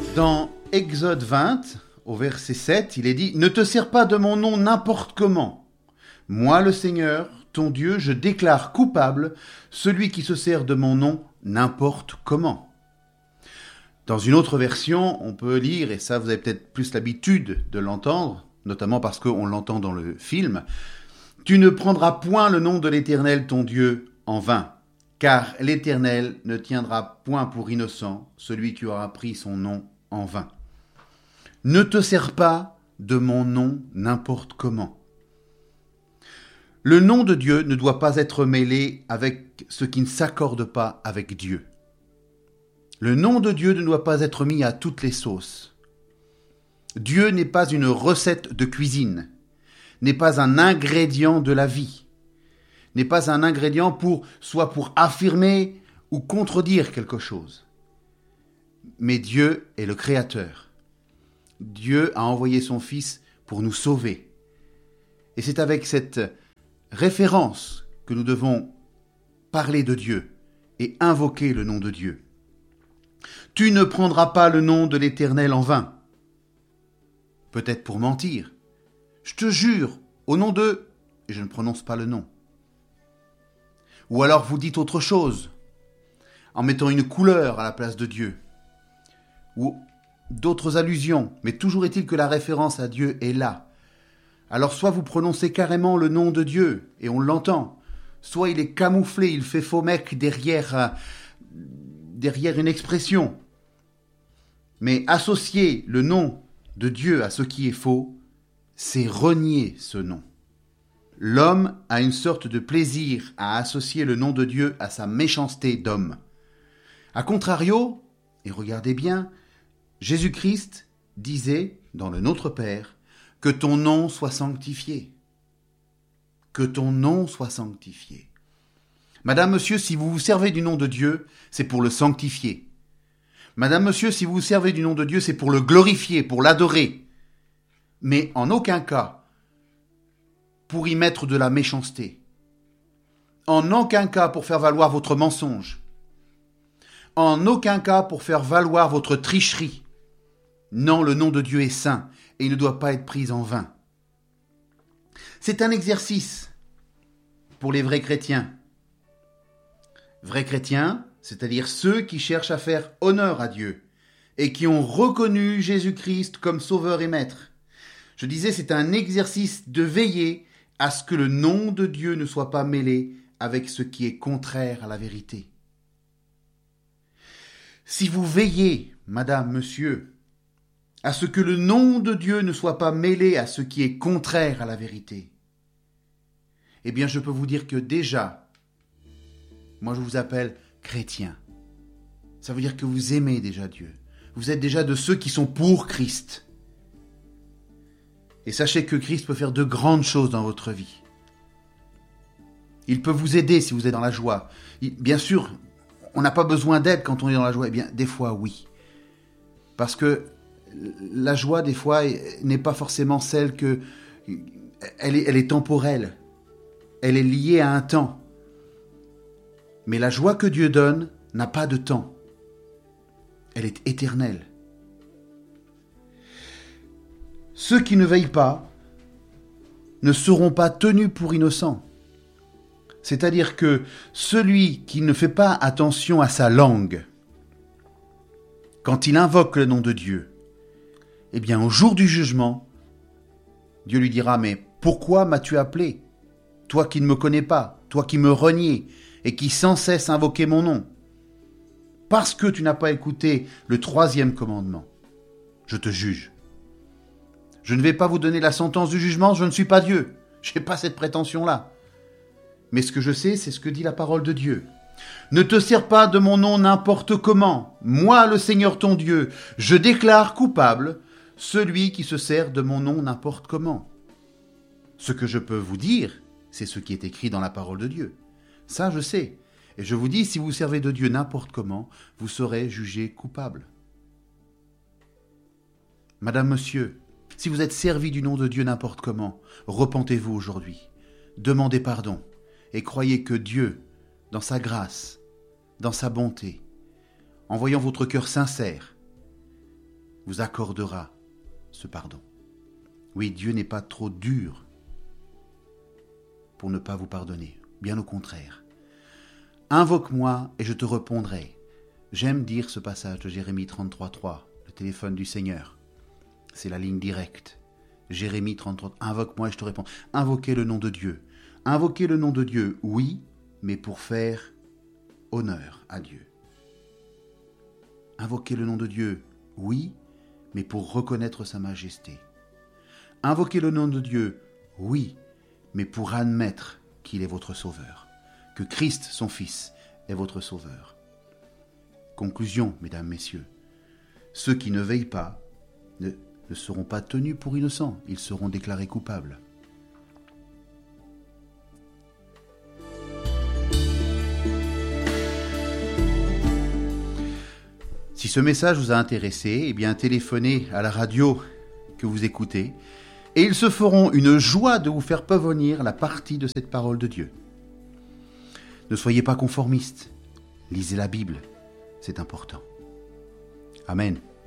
Dans Exode 20, au verset 7, il est dit « Ne te sers pas de mon nom n'importe comment. Moi, le Seigneur, ton Dieu, je déclare coupable celui qui se sert de mon nom n'importe comment. » Dans une autre version, on peut lire, et ça vous avez peut-être plus l'habitude de l'entendre, notamment parce qu'on l'entend dans le film, « Tu ne prendras point le nom de l'Éternel ton Dieu en vain, car l'Éternel ne tiendra point pour innocent celui qui aura pris son nom en vain. Ne te sers pas de mon nom n'importe comment. » Le nom de Dieu ne doit pas être mêlé avec ce qui ne s'accorde pas avec Dieu. Le nom de Dieu ne doit pas être mis à toutes les sauces. Dieu n'est pas une recette de cuisine, n'est pas un ingrédient de la vie, n'est pas un ingrédient soit pour affirmer ou contredire quelque chose. Mais Dieu est le Créateur. Dieu a envoyé son Fils pour nous sauver. Et c'est avec cette référence que nous devons parler de Dieu et invoquer le nom de Dieu. Tu ne prendras pas le nom de l'Éternel en vain. Peut-être pour mentir. Je te jure, au nom de... Et je ne prononce pas le nom. Ou alors vous dites autre chose, en mettant une couleur à la place de Dieu. Ou d'autres allusions, mais toujours est-il que la référence à Dieu est là. Alors soit vous prononcez carrément le nom de Dieu, et on l'entend, soit il est camouflé, il fait faux mec derrière une expression. Mais associer le nom de Dieu à ce qui est faux, c'est renier ce nom. L'homme a une sorte de plaisir à associer le nom de Dieu à sa méchanceté d'homme. A contrario, et regardez bien, Jésus-Christ disait dans le Notre Père que ton nom soit sanctifié. Que ton nom soit sanctifié. Madame, monsieur, si vous vous servez du nom de Dieu, c'est pour le sanctifier. Madame, monsieur, si vous vous servez du nom de Dieu, c'est pour le glorifier, pour l'adorer. Mais en aucun cas pour y mettre de la méchanceté. En aucun cas pour faire valoir votre mensonge. En aucun cas pour faire valoir votre tricherie. Non, le nom de Dieu est saint et il ne doit pas être pris en vain. C'est un exercice pour les vrais chrétiens. Vrais chrétiens, c'est-à-dire ceux qui cherchent à faire honneur à Dieu et qui ont reconnu Jésus-Christ comme sauveur et maître. Je disais, c'est un exercice de veiller à ce que le nom de Dieu ne soit pas mêlé avec ce qui est contraire à la vérité. Si vous veillez, madame, monsieur, à ce que le nom de Dieu ne soit pas mêlé à ce qui est contraire à la vérité, eh bien je peux vous dire que déjà, moi je vous appelle chrétien. Ça veut dire que vous aimez déjà Dieu. Vous êtes déjà de ceux qui sont pour Christ. Et sachez que Christ peut faire de grandes choses dans votre vie. Il peut vous aider si vous êtes dans la joie. Bien sûr, on n'a pas besoin d'aide quand on est dans la joie. Eh bien, des fois, oui. Parce que la joie, des fois, n'est pas forcément celle que... Elle est temporelle. Elle est liée à un temps. Mais la joie que Dieu donne n'a pas de temps. Elle est éternelle. Ceux qui ne veillent pas ne seront pas tenus pour innocents. C'est-à-dire que celui qui ne fait pas attention à sa langue, quand il invoque le nom de Dieu, eh bien au jour du jugement, Dieu lui dira « Mais pourquoi m'as-tu appelé, toi qui ne me connais pas, toi qui me reniais et qui sans cesse invoquais mon nom ? Parce que tu n'as pas écouté le 3e commandement, je te juge. » Je ne vais pas vous donner la sentence du jugement, je ne suis pas Dieu. Je n'ai pas cette prétention-là. Mais ce que je sais, c'est ce que dit la parole de Dieu. Ne te sers pas de mon nom n'importe comment. Moi, le Seigneur ton Dieu, je déclare coupable celui qui se sert de mon nom n'importe comment. Ce que je peux vous dire, c'est ce qui est écrit dans la parole de Dieu. Ça, je sais. Et je vous dis, si vous servez de Dieu n'importe comment, vous serez jugé coupable. Madame, monsieur, si vous êtes servi du nom de Dieu n'importe comment, repentez-vous aujourd'hui, demandez pardon et croyez que Dieu, dans sa grâce, dans sa bonté, en voyant votre cœur sincère, vous accordera ce pardon. Oui, Dieu n'est pas trop dur pour ne pas vous pardonner. Bien au contraire. Invoque-moi et je te répondrai. J'aime dire ce passage de Jérémie 33.3, le téléphone du Seigneur. C'est la ligne directe. Jérémie 33, invoque-moi et je te réponds. Invoquez le nom de Dieu. Invoquez le nom de Dieu, oui, mais pour faire honneur à Dieu. Invoquez le nom de Dieu, oui, mais pour reconnaître sa majesté. Invoquez le nom de Dieu, oui, mais pour admettre qu'il est votre sauveur, que Christ, son Fils, est votre sauveur. Conclusion, mesdames, messieurs, ceux qui ne veillent pas ne seront pas tenus pour innocents, ils seront déclarés coupables. Si ce message vous a intéressé, eh bien téléphonez à la radio que vous écoutez et ils se feront une joie de vous faire parvenir la partie de cette parole de Dieu. Ne soyez pas conformistes, lisez la Bible, c'est important. Amen.